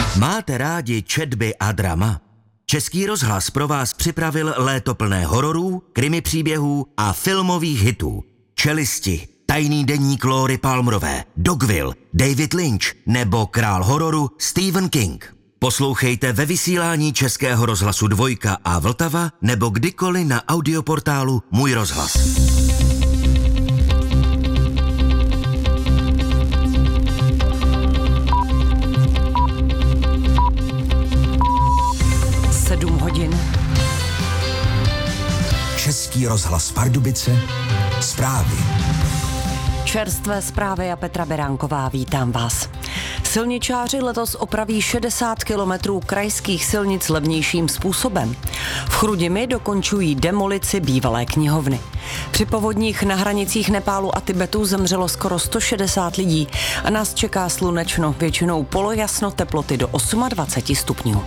Máte rádi četby a drama? Český rozhlas pro vás připravil léto plné hororů, krimi příběhů a filmových hitů. Čelisti, Tajný deník Lóry Palmerové, Dogville, David Lynch nebo král hororu Stephen King. Poslouchejte ve vysílání Českého rozhlasu Dvojka a Vltava nebo kdykoliv na audioportálu Můj rozhlas. Český rozhlas Pardubice, zprávy. Čerstvé zprávy a Petra Beránková, vítám vás. Silničáři letos opraví 60 kilometrů krajských silnic levnějším způsobem. V Chrudimi dokončují demolici bývalé knihovny. Při povodních na hranicích Nepálu a Tibetu zemřelo skoro 160 lidí a nás čeká slunečno, většinou polojasno, teploty do 28 stupňů.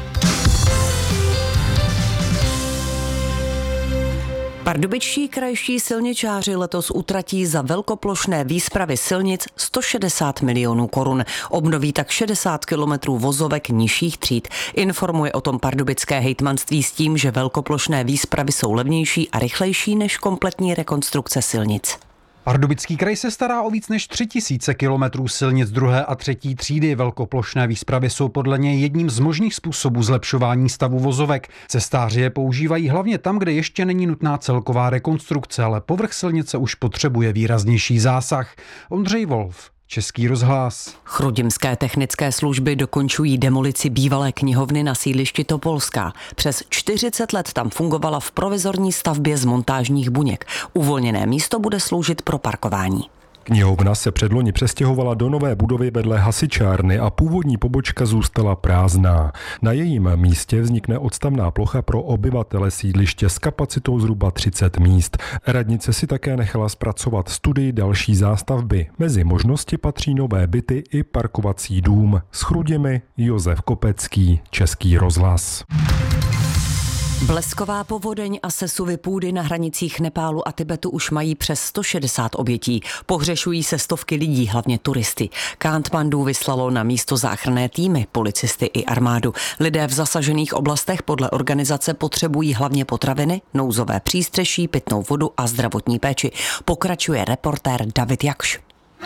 Pardubičtí krajští silničáři letos utratí za velkoplošné výspravy silnic 160 milionů korun. Obnoví tak 60 kilometrů vozovek nižších tříd. Informuje o tom pardubické hejtmanství s tím, že velkoplošné výspravy jsou levnější a rychlejší než kompletní rekonstrukce silnic. Pardubický kraj se stará o víc než 3000 kilometrů silnic 2. a 3. třídy. Velkoplošné výspravy jsou podle něj jedním z možných způsobů zlepšování stavu vozovek. Cestáři je používají hlavně tam, kde ještě není nutná celková rekonstrukce, ale povrch silnice už potřebuje výraznější zásah. Ondřej Wolf, Český rozhlas. Chrudimské technické služby dokončují demolici bývalé knihovny na sídlišti Topolská. Přes 40 let tam fungovala v provizorní stavbě z montážních buněk. Uvolněné místo bude sloužit pro parkování. Knihovna se předloni přestěhovala do nové budovy vedle hasičárny a původní pobočka zůstala prázdná. Na jejím místě vznikne odstavná plocha pro obyvatele sídliště s kapacitou zhruba 30 míst. Radnice si také nechala zpracovat studii další zástavby. Mezi možnosti patří nové byty i parkovací dům. S Chrudimi Josef Kopecký, Český rozhlas. Blesková povodeň a sesuvy půdy na hranicích Nepálu a Tibetu už mají přes 160 obětí. Pohřešují se stovky lidí, hlavně turisty. Kathmandu vyslalo na místo záchranné týmy, policisty i armádu. Lidé v zasažených oblastech podle organizace potřebují hlavně potraviny, nouzové přístřeší, pitnou vodu a zdravotní péči. Pokračuje reportér David Jakš.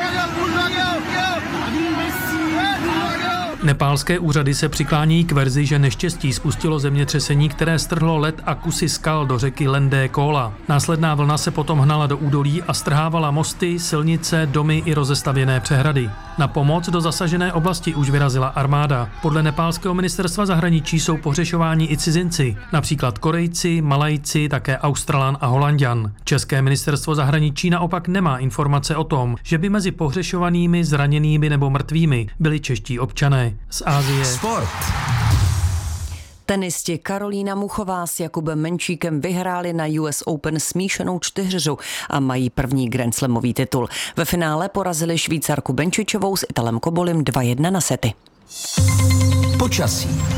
Nepálské úřady se přiklání k verzi, že neštěstí spustilo zemětřesení, které strhlo led a kusy skal do řeky Lendé Kóla. Následná vlna se potom hnala do údolí a strhávala mosty, silnice, domy i rozestavěné přehrady. Na pomoc do zasažené oblasti už vyrazila armáda. Podle nepálského ministerstva zahraničí jsou pohřešováni i cizinci, například Korejci, Malajci, také Australan a Holanďan. České ministerstvo zahraničí naopak nemá informace o tom, že by mezi pohřešovanými, zraněnými nebo mrtvými byli čeští občané. Z Asie. Sport. Tenisti Karolína Muchová s Jakubem Menčíkem vyhráli na US Open smíšenou čtyřhru a mají první grandslamový titul. Ve finále porazili Švýcarku Benčičovou s Italem Kobolim 2-1 na sety. Počasí.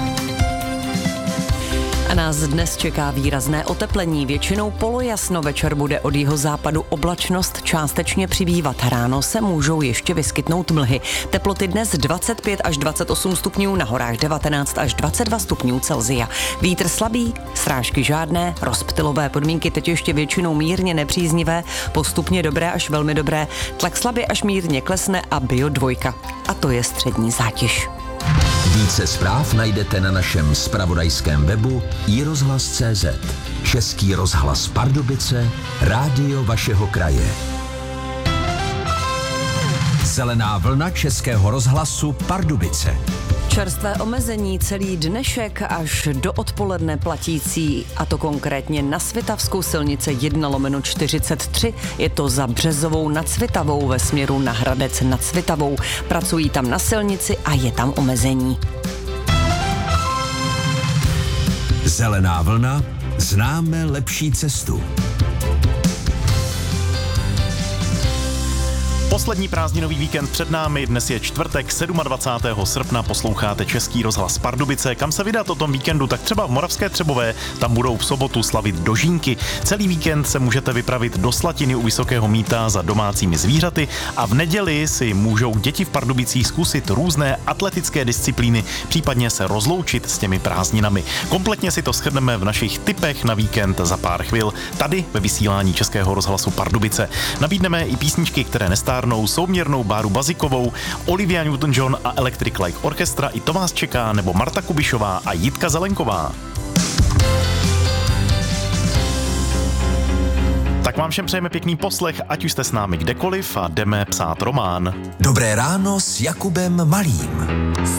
A nás dnes čeká výrazné oteplení, většinou polojasno, večer bude od jihozápadu oblačnost částečně přibývat. Ráno se můžou ještě vyskytnout mlhy. Teploty dnes 25 až 28 stupňů, na horách 19 až 22 stupňů Celsia. Vítr slabý, srážky žádné, rozptylové podmínky teď ještě většinou mírně nepříznivé, postupně dobré až velmi dobré, tlak slabě až mírně klesne a Bio 2. A to je střední zátěž. Více zpráv najdete na našem zpravodajském webu iRozhlas.cz. Český rozhlas Pardubice, rádio vašeho kraje. Zelená vlna Českého rozhlasu Pardubice. Čerstvé omezení celý dnešek až do odpoledne platící, a to konkrétně na Svitavskou silnice 1/43. Je to za Březovou nad Svitavou ve směru na Hradec nad Svitavou. Pracují tam na silnici a je tam omezení. Zelená vlna, známe lepší cestu. Poslední prázdninový víkend před námi, dnes je čtvrtek 27. srpna, posloucháte Český rozhlas Pardubice. Kam se vydat o tom víkendu? Tak třeba v Moravské Třebové, tam budou v sobotu slavit Dožínky. Celý víkend se můžete vypravit do Slatiny u Vysokého Mýta za domácími zvířaty a v neděli si můžou děti v Pardubicích zkusit různé atletické disciplíny, případně se rozloučit s těmi prázdninami. Kompletně si to shrneme v našich tipech na víkend za pár chvil, tady ve vysílání Českého rozhlasu Pardubice. Nabídneme i písničky, které nestárnou, souměrnou Báru Bazikovou, Olivia Newton-John a Electric Light Orchestra, i Tomáš Čeká nebo Marta Kubišová a Jitka Zelenková. Tak vám všem přejeme pěkný poslech, ať už jste s námi kdekoliv, a jdeme psát román. Dobré ráno s Jakubem Malým.